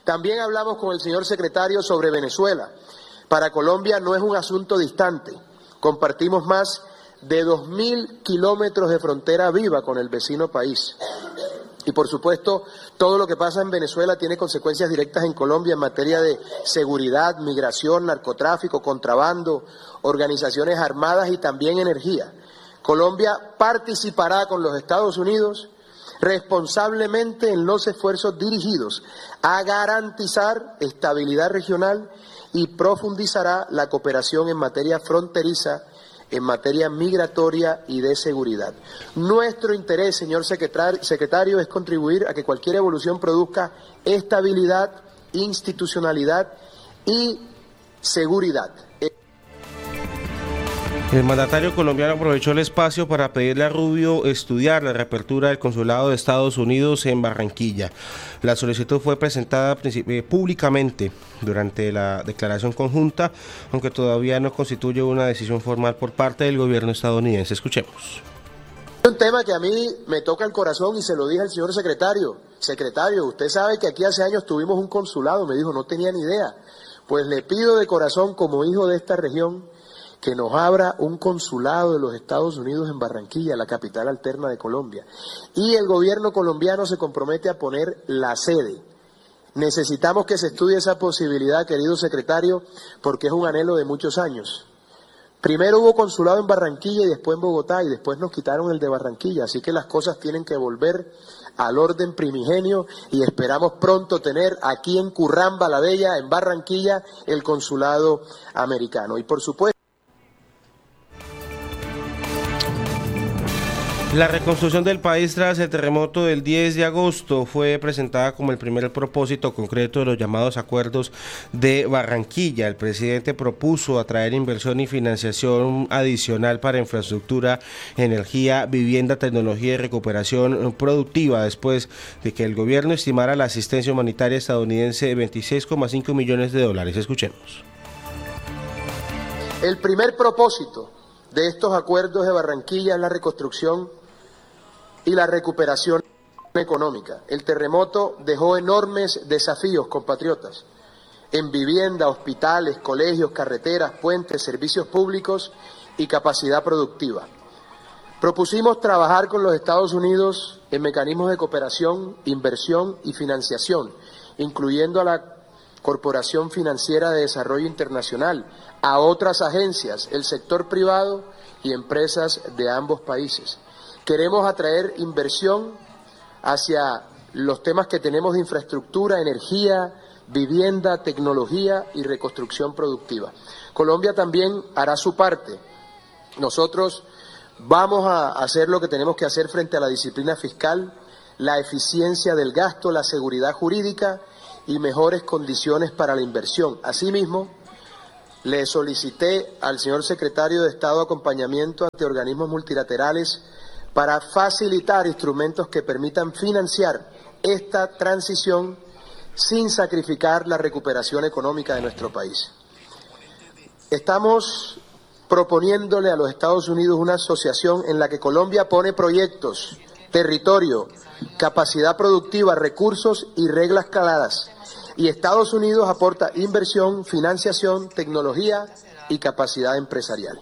También hablamos con el señor secretario sobre Venezuela. Para Colombia no es un asunto distante. Compartimos más de 2.000 kilómetros de frontera viva con el vecino país. Y por supuesto, todo lo que pasa en Venezuela tiene consecuencias directas en Colombia en materia de seguridad, migración, narcotráfico, contrabando, organizaciones armadas y también energía. Colombia participará con los Estados Unidos responsablemente en los esfuerzos dirigidos a garantizar estabilidad regional y profundizará la cooperación en materia fronteriza, en materia migratoria y de seguridad. Nuestro interés, señor secretario, es contribuir a que cualquier evolución produzca estabilidad, institucionalidad y seguridad. El mandatario colombiano aprovechó el espacio para pedirle a Rubio estudiar la reapertura del consulado de Estados Unidos en Barranquilla. La solicitud fue presentada públicamente durante la declaración conjunta, aunque todavía no constituye una decisión formal por parte del gobierno estadounidense. Escuchemos. Es un tema que a mí me toca el corazón y se lo dije al señor secretario. Secretario, usted sabe que aquí hace años tuvimos un consulado, me dijo, no tenía ni idea. Pues le pido de corazón, como hijo de esta región, que nos abra un consulado de los Estados Unidos en Barranquilla, la capital alterna de Colombia. Y el gobierno colombiano se compromete a poner la sede. Necesitamos que se estudie esa posibilidad, querido secretario, porque es un anhelo de muchos años. Primero hubo consulado en Barranquilla y después en Bogotá, y después nos quitaron el de Barranquilla, así que las cosas tienen que volver al orden primigenio y esperamos pronto tener aquí en Curramba la Bella, en Barranquilla, el consulado americano. Y por supuesto, la reconstrucción del país tras el terremoto del 10 de agosto fue presentada como el primer propósito concreto de los llamados acuerdos de Barranquilla. El presidente propuso atraer inversión y financiación adicional para infraestructura, energía, vivienda, tecnología y recuperación productiva, después de que el gobierno estimara la asistencia humanitaria estadounidense de $26,5 millones. Escuchemos. El primer propósito de estos acuerdos de Barranquilla es la reconstrucción y la recuperación económica. El terremoto dejó enormes desafíos, compatriotas, en vivienda, hospitales, colegios, carreteras, puentes, servicios públicos y capacidad productiva. Propusimos trabajar con los Estados Unidos en mecanismos de cooperación, inversión y financiación, incluyendo a la Corporación Financiera de Desarrollo Internacional, a otras agencias, el sector privado y empresas de ambos países. Queremos atraer inversión hacia los temas que tenemos de infraestructura, energía, vivienda, tecnología y reconstrucción productiva. Colombia también hará su parte. Nosotros vamos a hacer lo que tenemos que hacer frente a la disciplina fiscal, la eficiencia del gasto, la seguridad jurídica y mejores condiciones para la inversión. Asimismo, le solicité al señor secretario de Estado acompañamiento ante organismos multilaterales para facilitar instrumentos que permitan financiar esta transición sin sacrificar la recuperación económica de nuestro país. Estamos proponiéndole a los Estados Unidos una asociación en la que Colombia pone proyectos, territorio, capacidad productiva, recursos y reglas claras, y Estados Unidos aporta inversión, financiación, tecnología y capacidad empresarial.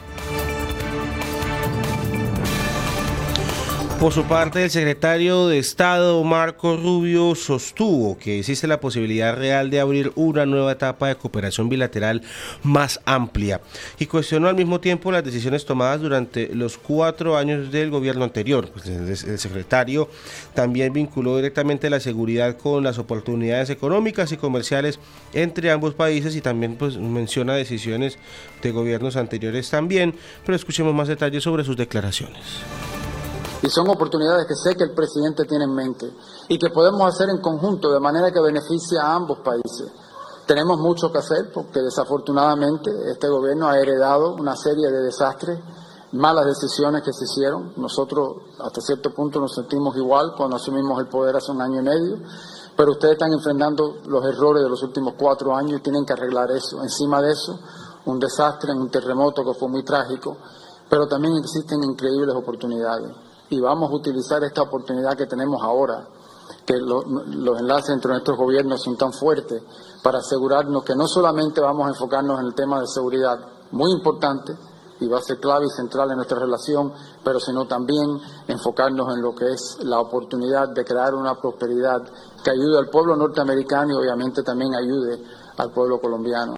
Por su parte, el secretario de Estado, Marco Rubio, sostuvo que existe la posibilidad real de abrir una nueva etapa de cooperación bilateral más amplia y cuestionó al mismo tiempo las decisiones tomadas durante los 4 años del gobierno anterior. Pues el secretario también vinculó directamente la seguridad con las oportunidades económicas y comerciales entre ambos países y también pues menciona decisiones de gobiernos anteriores también, pero escuchemos más detalles sobre sus declaraciones. Y son oportunidades que sé que el presidente tiene en mente y que podemos hacer en conjunto de manera que beneficie a ambos países. Tenemos mucho que hacer porque desafortunadamente este gobierno ha heredado una serie de desastres, malas decisiones que se hicieron. Nosotros hasta cierto punto nos sentimos igual cuando asumimos el poder hace 1 año y medio, pero ustedes están enfrentando los errores de los últimos 4 años y tienen que arreglar eso. Encima de eso, un desastre, un terremoto que fue muy trágico, pero también existen increíbles oportunidades. Y vamos a utilizar esta oportunidad que tenemos ahora que los enlaces entre nuestros gobiernos son tan fuertes para asegurarnos que no solamente vamos a enfocarnos en el tema de seguridad, muy importante, y va a ser clave y central en nuestra relación, pero sino también enfocarnos en lo que es la oportunidad de crear una prosperidad que ayude al pueblo norteamericano y obviamente también ayude al pueblo colombiano.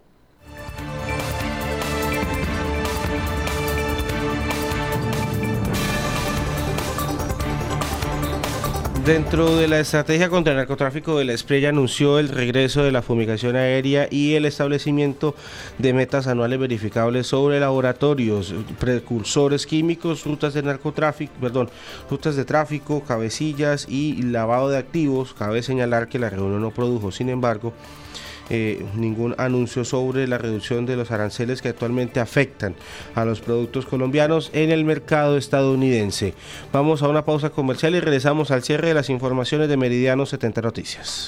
Dentro de la estrategia contra el narcotráfico, el SPREI anunció el regreso de la fumigación aérea y el establecimiento de metas anuales verificables sobre laboratorios, precursores químicos, rutas de tráfico, cabecillas y lavado de activos. Cabe señalar que la reunión no produjo, sin embargo, ningún anuncio sobre la reducción de los aranceles que actualmente afectan a los productos colombianos en el mercado estadounidense. Vamos a una pausa comercial y regresamos al cierre de las informaciones de Meridiano 70 Noticias.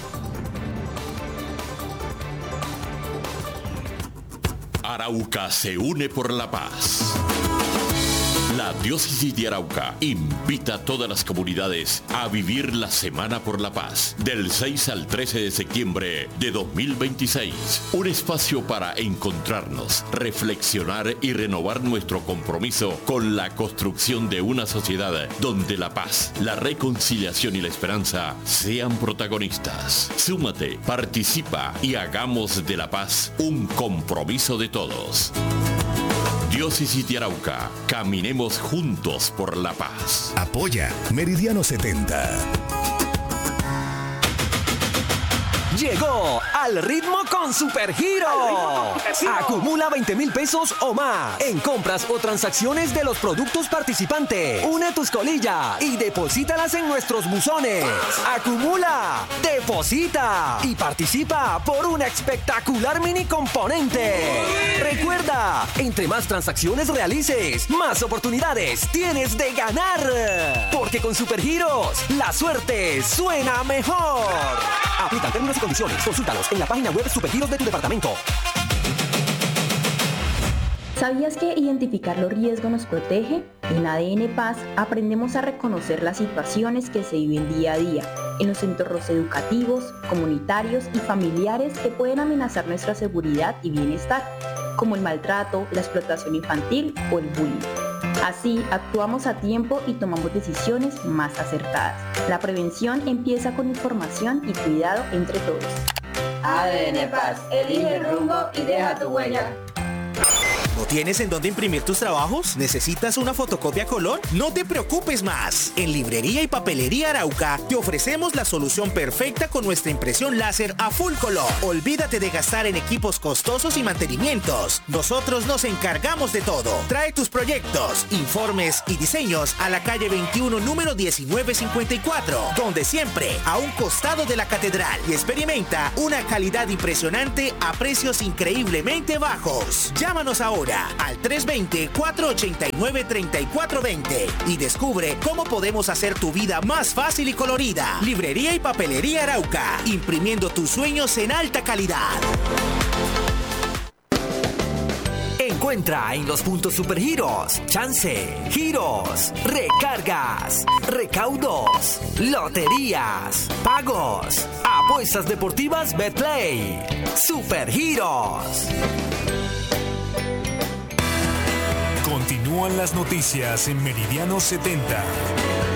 Arauca se une por la paz. La Diócesis de Arauca invita a todas las comunidades a vivir la Semana por la Paz del 6 al 13 de septiembre de 2026. Un espacio para encontrarnos, reflexionar y renovar nuestro compromiso con la construcción de una sociedad donde la paz, la reconciliación y la esperanza sean protagonistas. Súmate, participa y hagamos de la paz un compromiso de todos. Diócesis de Arauca, caminemos juntos por la paz. Apoya Meridiano 70. Llegó al ritmo con Supergiro. Acumula 20,000 pesos o más en compras o transacciones de los productos participantes. Une tus colillas y deposítalas en nuestros buzones. Acumula, deposita y participa por un espectacular mini componente. Recuerda, entre más transacciones realices, más oportunidades tienes de ganar. Porque con Supergiros, la suerte suena mejor. Aplican términos y condiciones. Consúltalos en la página web Supergiros de tu departamento. ¿Sabías que identificar los riesgos nos protege? En ADN Paz aprendemos a reconocer las situaciones que se viven día a día en los entornos educativos, comunitarios y familiares que pueden amenazar nuestra seguridad y bienestar, como el maltrato, la explotación infantil o el bullying. Así, actuamos a tiempo y tomamos decisiones más acertadas. La prevención empieza con información y cuidado entre todos. ADN Paz, elige el rumbo y deja tu huella. ¿No tienes en dónde imprimir tus trabajos? ¿Necesitas una fotocopia a color? No te preocupes más. En Librería y Papelería Arauca te ofrecemos la solución perfecta con nuestra impresión láser a full color. Olvídate de gastar en equipos costosos y mantenimientos. Nosotros nos encargamos de todo. Trae tus proyectos, informes y diseños a la calle 21, número 1954, donde siempre a un costado de la catedral, y experimenta una calidad impresionante a precios increíblemente bajos. Llámanos ahora al 320-489-3420 y descubre cómo podemos hacer tu vida más fácil y colorida. Librería y Papelería Arauca, imprimiendo tus sueños en alta calidad. Encuentra en los puntos Supergiros chance, giros, recargas, recaudos, loterías, pagos, apuestas deportivas Betplay. Supergiros. Continúan las noticias en Meridiano 70.